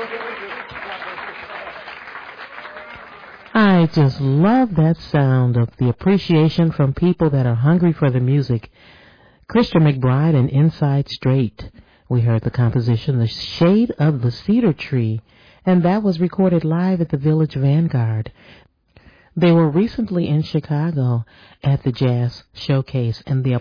I just love that sound of the appreciation from people that are hungry for the music. Christian McBride and Inside Straight. We heard the composition The Shade of the Cedar Tree, and that was recorded live at the Village Vanguard. They were recently in Chicago at the Jazz Showcase, and the